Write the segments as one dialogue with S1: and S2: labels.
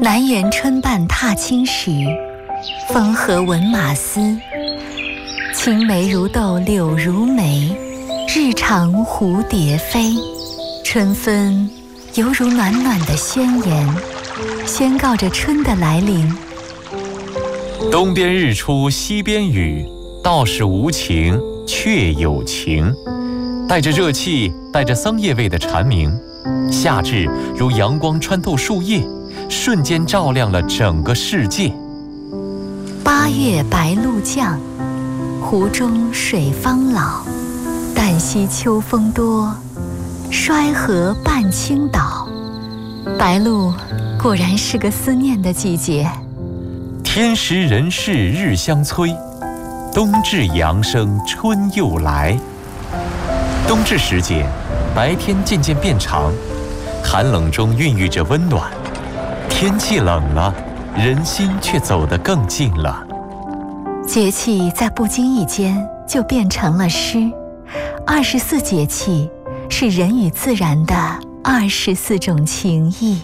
S1: 南园春半踏青时，风和闻马嘶。青梅如豆柳如眉，日长蝴蝶飞。春分犹如暖暖的宣言，宣告着春的来临。
S2: 东边日出西边雨，道是无晴却有晴。带着热气，带着桑叶味的蝉鸣，夏至如阳光穿透树叶，瞬间照亮了整个世界。
S1: 8月白露降，湖中水方老。旦夕秋风多，衰河半倾倒。白露果然是个思念的季节。
S2: 天时人事日相催，冬至阳生春又来。冬至时节，白天渐渐变长，寒冷中孕育着温暖。天气冷了，人心却走得更近了。
S1: 节气在不经意间就变成了诗。24节气是人与自然的24种情谊。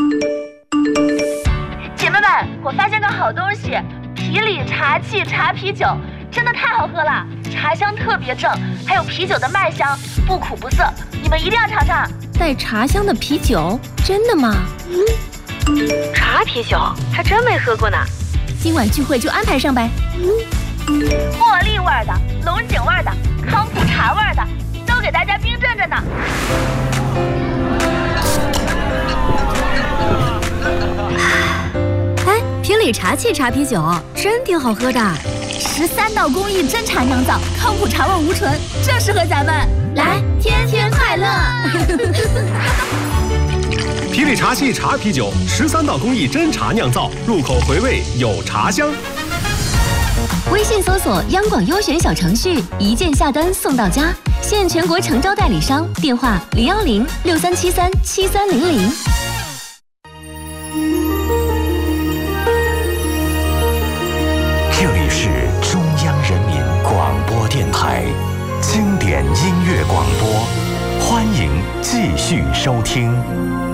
S3: 姐妹们，我发现个好东西，皮里茶气茶啤酒，真的太好喝了，茶香特别正，还有啤酒的麦香，不苦不涩，你们一定要尝尝。
S4: 带茶香的啤酒，真的吗？
S3: 茶啤酒还真没喝过呢。
S4: 今晚聚会就安排上呗。
S3: 茉莉味的、龙井味的、康普茶味的，都给大家冰镇着呢。
S4: 哎，皮里茶气茶啤酒真挺好喝的
S3: ，13道工艺真茶酿造，康普茶味无醇，正适合咱们。
S4: 来，天天快乐！
S5: 皮里茶气茶啤酒，13道工艺真茶酿造，入口回味有茶香。
S4: 微信搜索央广优选小程序，一键下单送到家，现全国诚招代理商，电话010-6373-7300。
S6: 这里是中央人民广播电台经典音乐广播，欢迎继续收听。